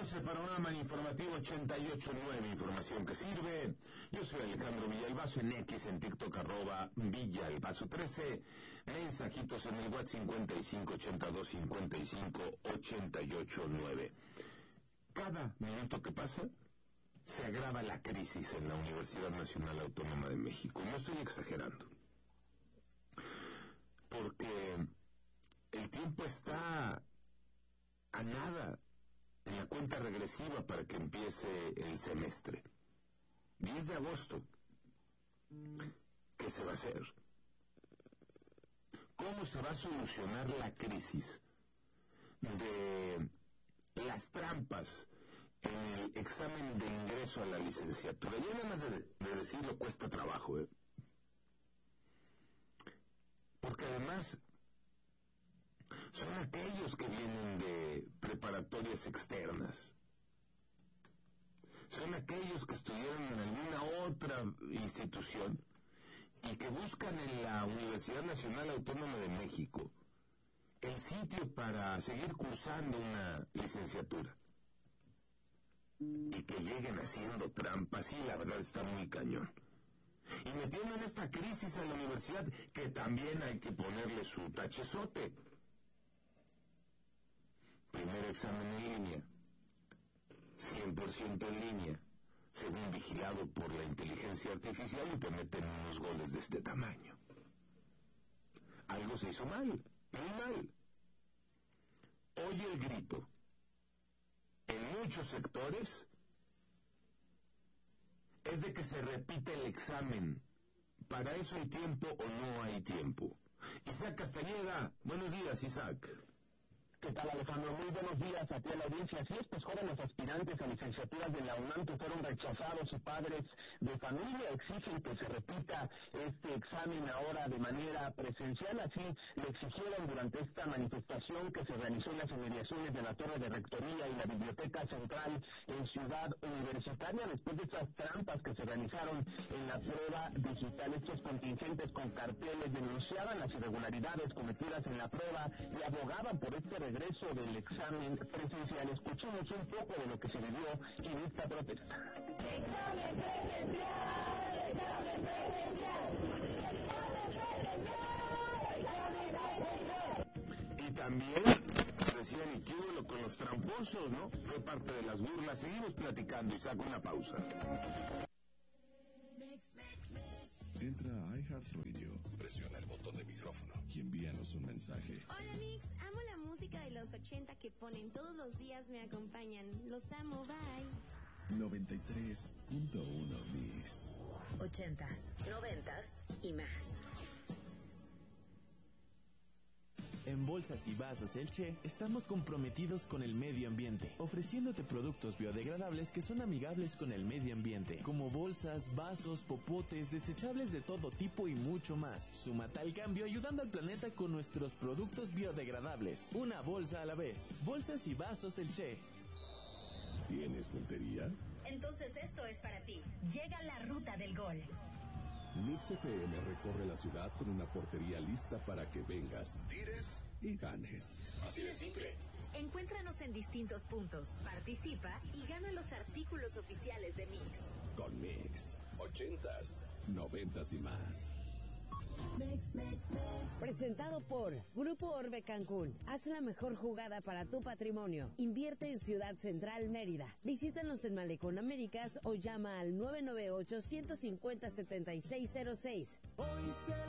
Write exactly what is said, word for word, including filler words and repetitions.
once, panorama informativo ochenta y ocho punto nueve, información que sirve. Yo soy Alejandro Villalbazo, en X, en TikTok, arroba Villalbazo trece. Mensajitos en el WhatsApp cincuenta y cinco ochenta y dos cincuenta y cinco ochenta y ocho nueve. Cada minuto que pasa, se agrava la crisis en la Universidad Nacional Autónoma de México. No estoy exagerando. Porque el tiempo está a nada en la cuenta regresiva para que empiece el semestre. diez de agosto. ¿Qué se va a hacer? ¿Cómo se va a solucionar la crisis de las trampas en el examen de ingreso a la licenciatura? Yo nada más de, de decirlo cuesta trabajo, ¿eh? Porque además son aquellos que vienen de preparatorias externas. Son aquellos que estudiaron en alguna otra institución y que buscan en la Universidad Nacional Autónoma de México el sitio para seguir cursando una licenciatura. Y que lleguen haciendo trampas, y la verdad está muy cañón. Y metiendo en esta crisis a la universidad, que también hay que ponerle su tachezote. Primer examen en línea, cien por ciento en línea, según vigilado por la inteligencia artificial, y te meten unos goles de este tamaño. Algo se hizo mal, muy mal. Oye el grito. En muchos sectores es de que se repite el examen. ¿Para eso hay tiempo o no hay tiempo? Isaac Castañeda, buenos días, Isaac. ¿Qué tal, Alejandro? Muy buenos días a ti, a la audiencia. Así es, pues jóvenes aspirantes a licenciaturas de la UNAM que fueron rechazados y padres de familia exigen que se repita este examen ahora de manera presencial. Así lo exigieron durante esta manifestación que se realizó en las inmediaciones de la Torre de Rectoría y la Biblioteca Central en Ciudad Universitaria, después de estas trampas que se realizaron en la prueba digital. Estos contingentes con carteles denunciaban las irregularidades cometidas en la prueba y abogaban por este regreso regreso del examen presencial. Escuchemos un poco de lo que se vivió en esta protesta. ¡Examen presencial! ¡Examen presencial! ¡Examen presencial! Y también decían, ¿y qué hubo con los tramposos, no? Fue parte de las burlas. Seguimos platicando y saco una pausa. Entra a iHeartRadio, presiona el botón de micrófono y envíanos un mensaje. Hola Mix, amo la música de los ochenta que ponen todos los días, me acompañan. Los amo, bye. noventa y tres punto uno Mix. Ochentas, noventas y más. En Bolsas y Vasos El Che estamos comprometidos con el medio ambiente, ofreciéndote productos biodegradables que son amigables con el medio ambiente, como bolsas, vasos, popotes, desechables de todo tipo y mucho más. Súmate al cambio ayudando al planeta con nuestros productos biodegradables. Una bolsa a la vez. Bolsas y Vasos El Che. ¿Tienes puntería? Entonces esto es para ti. Llega la ruta del gol. Mix F M recorre la ciudad con una portería lista para que vengas, tires y ganes. Así de simple. Encuéntranos en distintos puntos, participa y gana los artículos oficiales de Mix. Con Mix, ochentas, noventas y más. Mix, mix, mix. Presentado por Grupo Orbe Cancún. Haz la mejor jugada para tu patrimonio. Invierte en Ciudad Central, Mérida. Visítanos en Malecón Américas o llama al nueve nueve ocho, uno cinco cero, siete seis cero seis.